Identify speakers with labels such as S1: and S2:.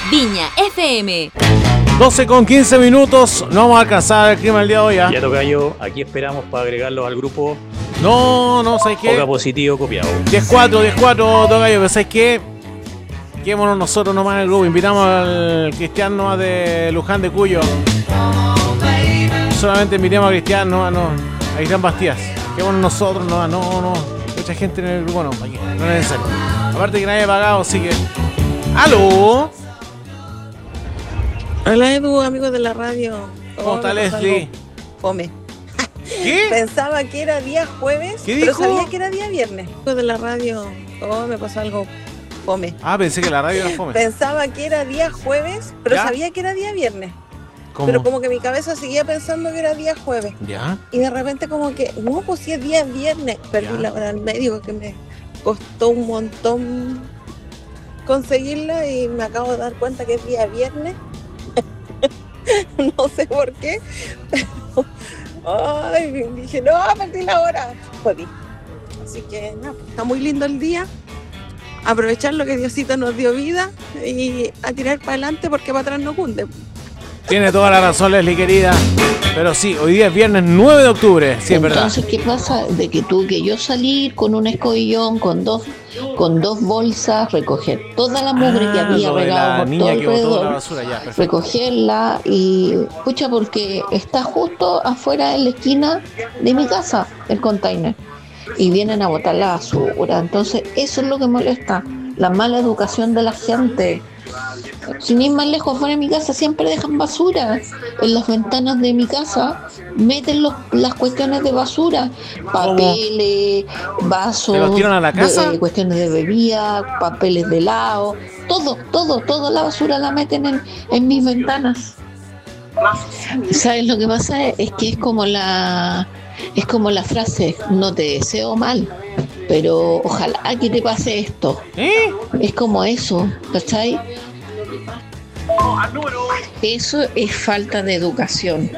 S1: Viña FM.
S2: 12:15. No vamos a alcanzar el clima el día de hoy.
S3: Ya tocayo, aquí esperamos para agregarlos al grupo.
S2: No, ¿sabes qué?
S3: Poca positivo copiado.
S2: 10-4, tocayo, pero ¿sabes qué? Quedémonos nosotros nomás en el grupo. Invitamos al Cristian nomás de Luján de Cuyo. Solamente invitemos a Cristian, no, a Cristian Bastías. Quedémonos nosotros, no. Mucha gente en el grupo, no es necesario. Aparte que nadie ha pagado, así que. ¡Aló!
S4: Hola Edu, amigos de la radio.
S2: ¿Cómo está Leslie?
S4: Fome.
S2: ¿Qué?
S4: Pensaba que era día jueves,
S2: ¿Qué
S4: pero
S2: dijo?
S4: sabía que era día viernes. Amigos de la radio. Me pasó algo fome.
S2: Pensé que la radio era fome.
S4: Pensaba que era día jueves, pero
S2: ¿Ya?
S4: sabía que era día viernes.
S2: ¿Cómo?
S4: Pero como que mi cabeza seguía pensando que era día jueves.
S2: ¿Ya?
S4: Y de repente como que, no, pues sí es día viernes. Perdí
S2: Ya.
S4: la hora al médico que me costó un montón conseguirla y me acabo de dar cuenta que es día viernes. No sé por qué, pero dije, no, perdí la hora. Jodí. Así que nada, está muy lindo el día. Aprovechar lo que Diosito nos dio vida y a tirar para adelante porque para atrás no cunde.
S2: Tiene toda la razón, Leslie, querida. Pero sí, hoy día es viernes 9 de octubre. Sí, es verdad.
S5: Entonces, ¿qué pasa? De que tuve que yo salir con un escobillón, con dos bolsas, recoger toda la mugre que había
S2: lo de
S5: regado
S2: la
S5: por todo
S2: niña que botó la
S5: alrededor,
S2: basura, ya, perfecto.
S5: recogerla y, pucha, porque está justo afuera en la esquina de mi casa, el container, y vienen a botar la basura. Entonces, eso es lo que molesta, la mala educación de la gente. Sin ir más lejos, afuera de mi casa siempre dejan basura. En las ventanas de mi casa meten las cuestiones de basura. Papeles, vasos,
S2: ¿Se los tiran a la casa?
S5: cuestiones de bebida, papeles de helado. Toda la basura la meten en mis ventanas. ¿Sabes lo que pasa? Es que es como la frase, no te deseo mal, pero ojalá que te pase esto. Es como eso, ¿cachai? Eso es falta de educación.